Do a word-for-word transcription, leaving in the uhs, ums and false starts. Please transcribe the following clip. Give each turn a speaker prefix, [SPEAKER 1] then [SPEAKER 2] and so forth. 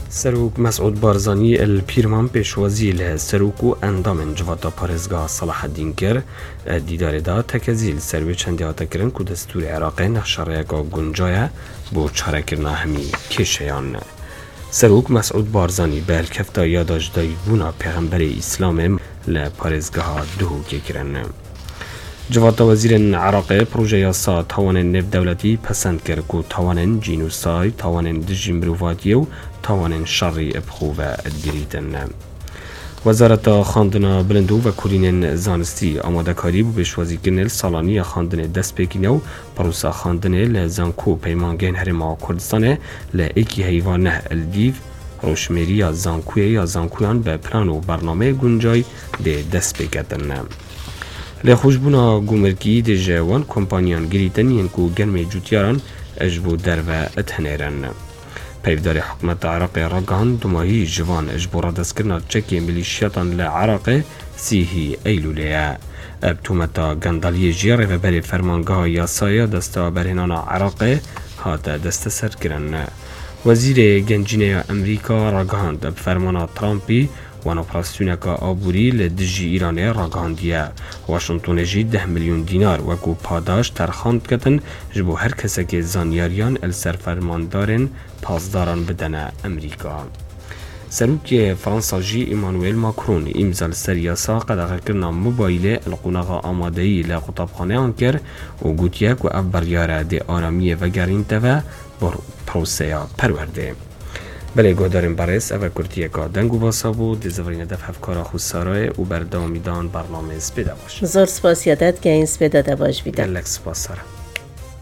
[SPEAKER 1] سروک مسعود بارزانی الپیرمان پیشوازی له سروک و اندام جواتا پارزگاه صلاح الدین کر دیدار دا تکزیل سروی چندی ها تکرن که دستور عراق نخشاره که گنجایه بو چاره کرنا همی کشیان. سروک مسعود بارزانی به الکفتا یاداش دایی بونا پیغمبر اسلام له پارزگاه دهو که کرن. جوات وزیر عراق پروژه یاسا توان نف دولتی پسند کرد که توان جینوسای توان دژی مروفاتی و توان شری ابخو و ادگریتن. وزارت خواندن بلندو و کلین زانستی آماده کاری بو بشوازی کنل سالانی خواندن دست بگینه و پروسا خواندن لزانکو پیمانگین هرما کردستانه لایکی حیوانه الدیو روشمری یا زانکوی یا زانکویان به پلان و برنامه گنجای ده دست بگیدن. لخوشبونا گومرکی ده جوان کمپانیان گریتن ینکو گرم جوتیاران اجبو در و اتهنیرن. پیفدار حکومت عراق راگان دماهی جوان اجبو را دستکرنا چکی ملیشیاتان لعراق سیهی ایلولیا. ابتومتا گندالی جیاره و بری فرمانگاه یاسایا دستا برهنان عراق هات دست سر کرن. وزیر گنجینه امریکا راگاند اب فرمانا ترامپی وان اپراسیونه که آبوری لدجی ایرانه راگاندیه. واشنطن جی ده میلیون دینار وکو پاداش ترخاند کتن جبو هر کسی که زانیاریان السر فرماندارن پاسداران بدن امریکا. سروک فرانسا جی ایمانوئل ماکرون امزال سریاسا قدغه کرنا موبایل القناغ آمادهی لقطابخانه انکر و گوتیه که اف بریاره ده آرامی و گرین توا بر پروسیا پرورده. بله گوداریم برس اوه کرتیه که دنگو باسا بود دیزورین دف هفکارا خود سارای و بردامیدان برنامه سپیده باش.
[SPEAKER 2] زور سپاس یادت که این سپیده باش بیده.
[SPEAKER 1] گلک سپاس سارا.